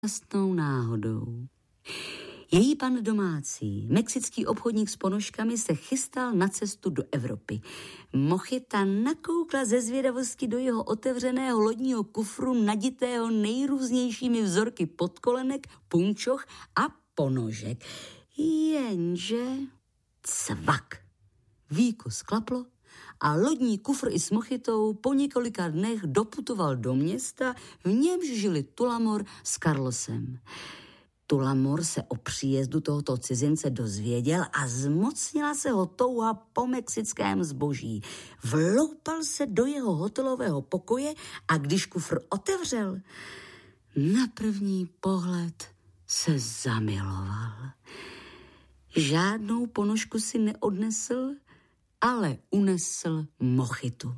šťastnou náhodou. Její pan domácí, mexický obchodník s ponožkami, se chystal na cestu do Evropy. Mochita nakoukla ze zvědavosti do jeho otevřeného lodního kufru naditého nejrůznějšími vzorky podkolenek, punčoch a ponožek. Jenže cvak. Víko sklaplo a lodní kufr i s Mochitou po několika dnech doputoval do města, v němž žili Tullamore s Carlosem. Tullamore se o příjezdu tohoto cizince dozvěděl a zmocnila se ho touha po mexickém zboží. Vloupal se do jeho hotelového pokoje a když kufr otevřel, na první pohled se zamiloval. Žádnou ponožku si neodnesl, ale unesl Mochitu.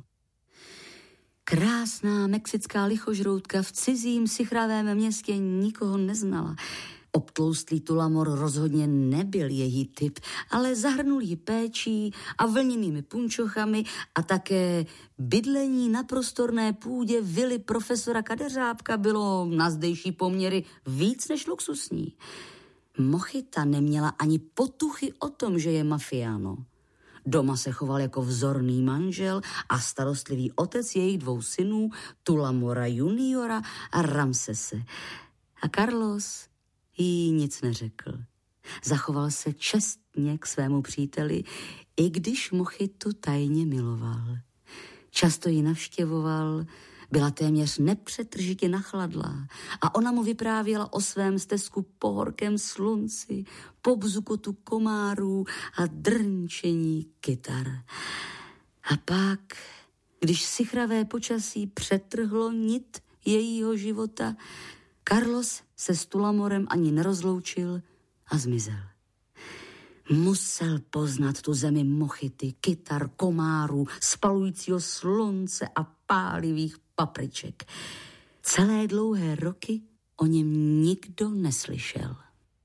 Krásná mexická lichožroutka v cizím sichravém městě nikoho neznala. Obtloustlý Tullamore rozhodně nebyl její typ, ale zahrnul ji péčí a vlněnými punčochami a také bydlení na prostorné půdě vily profesora Kadeřábka bylo na zdejší poměry víc než luxusní. Mochita neměla ani potuchy o tom, že je mafiáno. Doma se choval jako vzorný manžel a starostlivý otec jejich 2 synů, Tullamora juniora a Ramsese. A Carlos jí nic neřekl. Zachoval se čestně k svému příteli, i když Mochitu tajně miloval. Často ji navštěvoval, byla téměř nepřetržitě nachladlá a ona mu vyprávěla o svém stezku po horkém slunci, po bzukotu komárů a drnčení kytar. A pak, když sichravé počasí přetrhlo nit jejího života, Carlos se s Tullamorem ani nerozloučil a zmizel. Musel poznat tu zemi Mochity, kytar, komárů, spalujícího slunce a pálivých papriček. Celé dlouhé roky o něm nikdo neslyšel.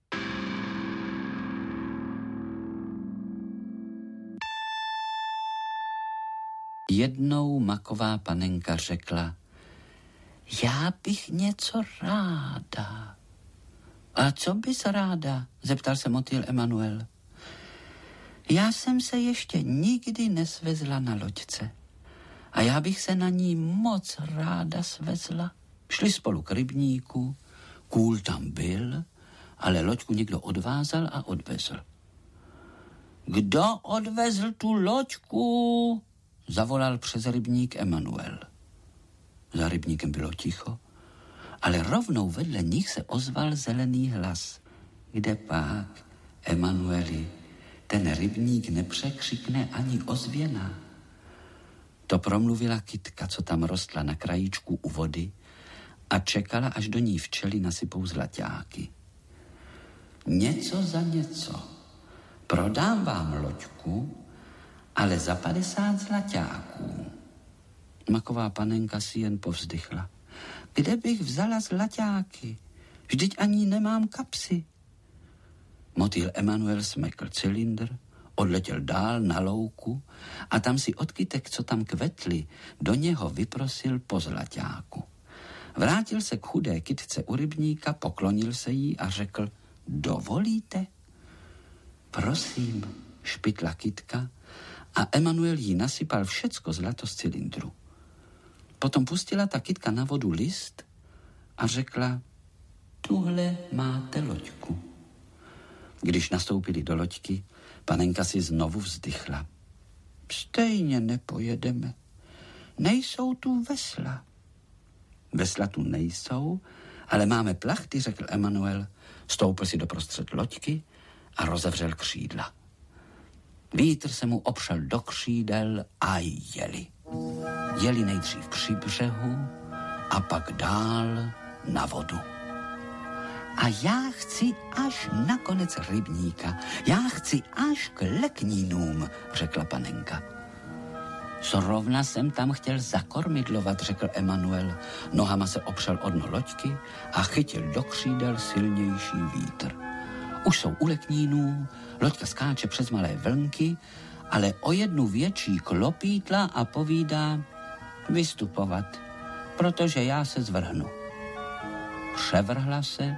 Jednou maková panenka řekla: já bych něco ráda. A co bys ráda? Zeptal se motýl Emanuel. Já jsem se ještě nikdy nesvezla na loďce. A já bych se na ní moc ráda svezla. Šli spolu k rybníku, kůl tam byl, ale loďku někdo odvázal a odvezl. Kdo odvezl tu loďku? Zavolal přes rybník Emanuel. Za rybníkem bylo ticho, ale rovnou vedle nich se ozval zelený hlas. Kde pak, Emanueli, ten rybník nepřekřikne ani ozvěna. To promluvila kytka, co tam rostla na krajíčku u vody a čekala, až do ní včely nasypou zlaťáky. Něco za něco. Prodám vám loďku, ale za 50 zlaťáků. Maková panenka si jen povzdychla. Kde bych vzala zlaťáky? Vždyť ani nemám kapsy. Motýl Emanuel smekl cylindr, odletěl dál na louku a tam si od kytek, co tam kvetly, do něho vyprosil po zlaťáku. Vrátil se k chudé kytce u rybníka, poklonil se jí a řekl: dovolíte? Prosím, špitla kytka a Emanuel jí nasypal všecko zlato z cylindru. Potom pustila ta kytka na vodu list a řekla: tuhle máte loďku. Když nastoupili do loďky, panenka si znovu vzdychla. Stejně nepojedeme. Nejsou tu vesla. Vesla tu nejsou, ale máme plachty, řekl Emanuel. Stoupil si doprostřed loďky a rozevřel křídla. Vítr se mu opřel do křídel a jeli. Jeli nejdřív při břehu a pak dál na vodu. A já chci až na konec rybníka. Já chci až k leknínům, řekla panenka. Zrovna jsem tam chtěl zakormidlovat, řekl Emanuel. Nohama se opřel o dno loďky a chytil do křídel silnější vítr. Už jsou u leknínů, loďka skáče přes malé vlnky, ale o jednu větší klopítla a povídá: vystupovat, protože já se zvrhnu. převrhla se